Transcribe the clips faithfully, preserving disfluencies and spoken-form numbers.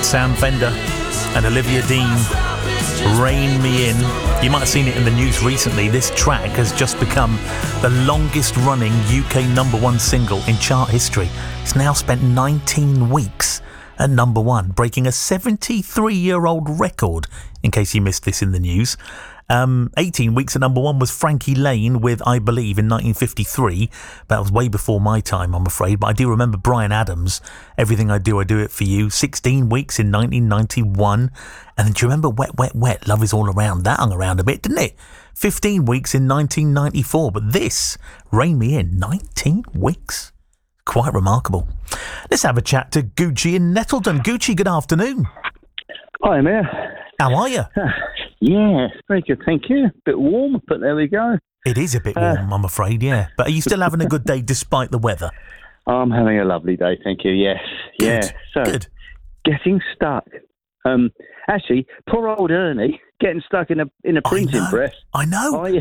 Sam Fender and Olivia Dean, Rain Me In. You might have seen it in the news recently. This track has just become the longest running U K number one single in chart history. It's now spent nineteen weeks at number one, breaking a seventy-three-year-old record, in case you missed this in the news. Um, eighteen weeks at number one was Frankie Lane with I Believe in nineteen fifty-three. That was way before my time, I'm afraid, but I do remember Bryan Adams, Everything I Do, I Do It For You. sixteen weeks in nineteen ninety-one. And then do you remember Wet, Wet, Wet, Love Is All Around? That hung around a bit, didn't it? fifteen weeks in nineteen ninety-four. But this, Rain Me In, nineteen weeks. Quite remarkable. Let's have a chat to Gucci in Nettleton. Gucci, good afternoon. Hi, Amir. How are you? Yeah, very good, thank you. Bit warm, but there we go. It is a bit warm, uh, I'm afraid, yeah. But are you still having a good day despite the weather? I'm having a lovely day, thank you, yes. Good, yeah. So, good. Getting stuck. Um, actually, poor old Ernie getting stuck in a in a printing I press. I know. I,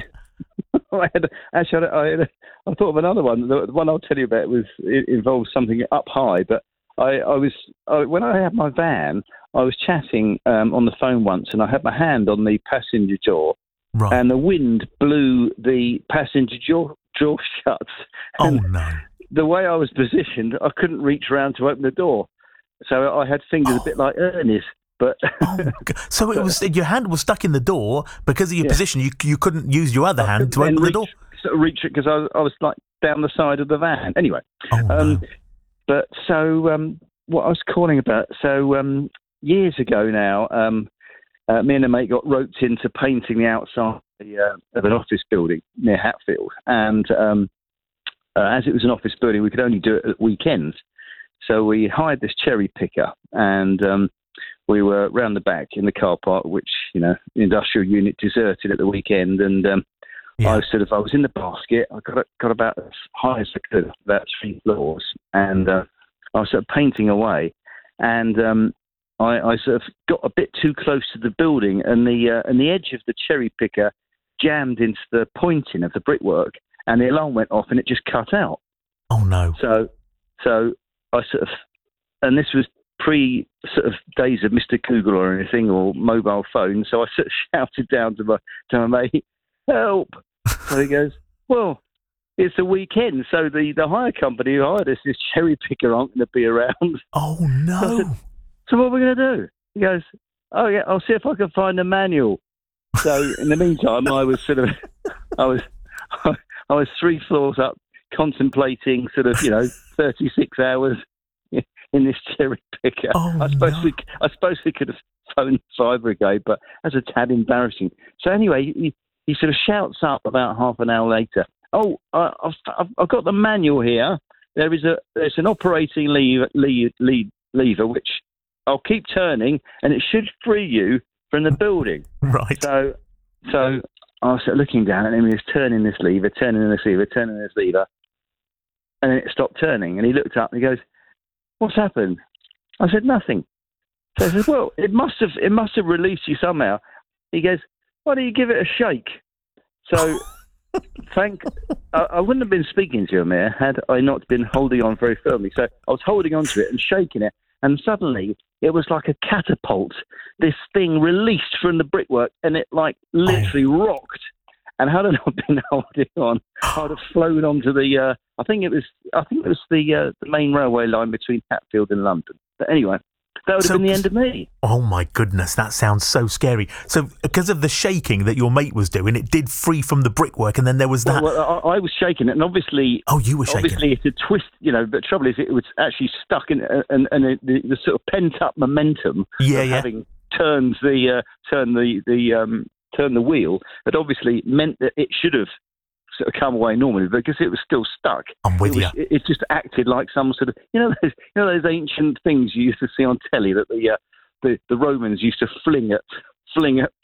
I had, actually, I, had, I thought of another one. The one I'll tell you about was it involves something up high, but I, I was I, when I had my van, I was chatting um, on the phone once, and I had my hand on the passenger door, right. and the wind blew the passenger door, door shut. Oh, and no. The way I was positioned, I couldn't reach around to open the door. So I had fingers oh. a bit like Ernest. But oh, so it was your hand was stuck in the door because of your yeah. position. You you couldn't use your other hand to open reach, the door. Sort of reach it because I was, I was like down the side of the van. Anyway, oh, um, no. but so um, what I was calling about. So um, years ago now, um, uh, me and a mate got roped into painting the outside of, the, uh, of an office building near Hatfield, and um, uh, as it was an office building, we could only do it at weekends. So we hired this cherry picker, and um, we were round the back in the car park, which, you know, the industrial unit deserted at the weekend. And um, yeah. I was sort of, I was in the basket. I got got about as high as I could, about three floors, and uh, I was sort of painting away. And um, I, I sort of got a bit too close to the building, and the uh, and the edge of the cherry picker jammed into the pointing of the brickwork, and the alarm went off, and it just cut out. Oh no! So, so I sort of, and this was pre sort of days of Mister Google or anything, or mobile phone. So I sort of shouted down to my to my mate, "Help!" So he goes, "Well, it's a weekend, so the, the hire company who hired us, this cherry picker, aren't going to be around." Oh no! So, I said, so what are we going to do? He goes, "Oh yeah, I'll see if I can find a manual." So in the meantime, I was sort of, I was, I was three floors up, contemplating sort of, you know, thirty-six hours in this cherry picker. Oh, I suppose no. we, I suppose we could have phoned the fire brigade, but that's a tad embarrassing. So anyway, he, he sort of shouts up about half an hour later, "Oh, I, I've, I've got the manual here. There is a there's an operating lever, lever, lever which I'll keep turning, and it should free you from the building." Right. So, so I was sort of looking down at him. He was turning this lever, turning this lever, turning this lever, and then it stopped turning. And he looked up and he goes, "What's happened?" I said, "Nothing." So I said, "Well, it must have it must have released you somehow." He goes, "Why don't you give it a shake?" So, thank I, I wouldn't have been speaking to him here had I not been holding on very firmly. So I was holding on to it and shaking it, and suddenly it was like a catapult. This thing released from the brickwork, and it like literally oh. rocked. And had I not been holding on, I'd have flown onto the. Uh, I think it was. I think it was the uh, the main railway line between Hatfield and London. But anyway, that would have so, been the end of me. Oh my goodness, that sounds so scary. So because of the shaking that your mate was doing, it did free from the brickwork, and then there was that. Well, well I, I was shaking it, and obviously. Oh, you were shaking. Obviously, it had twisted. You know, but the trouble is, it was actually stuck in, uh, and and it, the, the sort of pent up momentum yeah, of yeah. having turned the uh, turned the the. Um, turn the wheel, that obviously meant that it should have sort of come away normally, because it was still stuck. I'm with it was, you. It, it just acted like some sort of, you know, those, you know, those ancient things you used to see on telly that the uh, the, the Romans used to fling at fling at